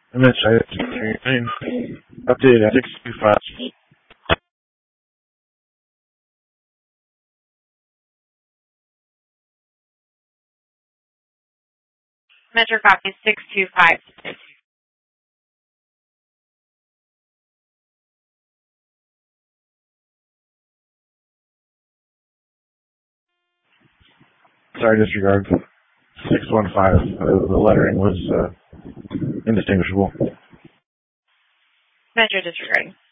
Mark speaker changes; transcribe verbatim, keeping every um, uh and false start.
Speaker 1: I meant I updated at six two five.
Speaker 2: Metro copy six two five.
Speaker 1: Sorry, disregard. six one five. Uh, the lettering was uh, indistinguishable.
Speaker 2: Metro disregarding.